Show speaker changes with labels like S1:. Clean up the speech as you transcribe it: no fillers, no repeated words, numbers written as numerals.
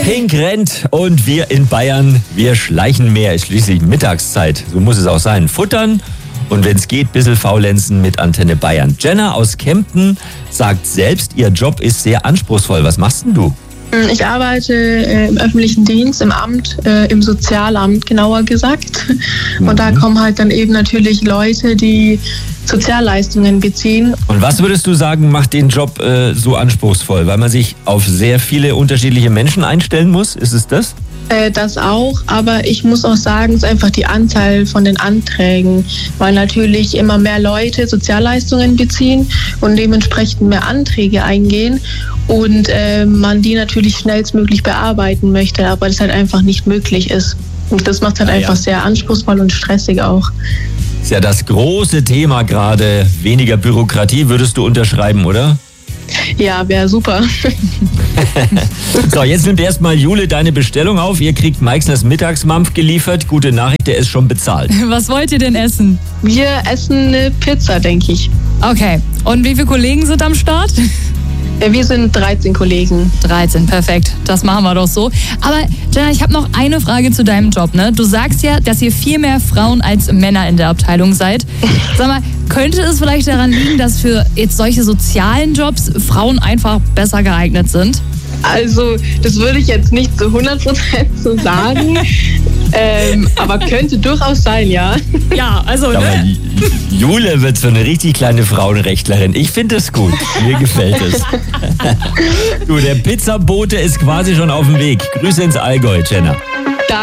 S1: Pink rennt und wir in Bayern, wir schleichen mehr. Ist schließlich Mittagszeit. So muss es auch sein. Futtern und wenn es geht, ein bisschen faulenzen mit Antenne Bayern. Jenna aus Kempten sagt selbst, ihr Job ist sehr anspruchsvoll. Was machst denn du?
S2: Ich arbeite im öffentlichen Dienst, im Amt, im Sozialamt genauer gesagt. Und da kommen halt dann eben natürlich Leute, die Sozialleistungen beziehen.
S1: Und was würdest du sagen, macht den Job so anspruchsvoll? Weil man sich auf sehr viele unterschiedliche Menschen einstellen muss? Ist es das?
S2: Das auch, aber ich muss auch sagen, es ist einfach die Anzahl von den Anträgen, weil natürlich immer mehr Leute Sozialleistungen beziehen und dementsprechend mehr Anträge eingehen und man die natürlich schnellstmöglich bearbeiten möchte, aber das halt einfach nicht möglich ist. Und das macht halt einfach sehr anspruchsvoll und stressig auch.
S1: Ist ja das große Thema gerade, weniger Bürokratie, würdest du unterschreiben, oder?
S2: Ja, wäre super.
S1: So, jetzt nimmt erstmal Jule deine Bestellung auf. Ihr kriegt Meixners Mittagsmampf geliefert. Gute Nachricht, der ist schon bezahlt.
S3: Was wollt ihr denn essen?
S2: Wir essen eine Pizza, denke ich.
S3: Okay. Und wie viele Kollegen sind am Start?
S2: Wir sind 13 Kollegen.
S3: 13, perfekt. Das machen wir doch so. Aber Jenna, ich habe noch eine Frage zu deinem Job. Ne? Du sagst ja, dass ihr viel mehr Frauen als Männer in der Abteilung seid. Sag mal, könnte es vielleicht daran liegen, dass für jetzt solche sozialen Jobs Frauen einfach besser geeignet sind?
S2: Also, das würde ich jetzt nicht zu 100% so sagen. Aber könnte durchaus sein, ja.
S3: Ja, also,
S1: ne? Jule wird so eine richtig kleine Frauenrechtlerin. Ich finde es gut. Mir gefällt es. Du, der Pizzabote ist quasi schon auf dem Weg. Grüße ins Allgäu, Jenna.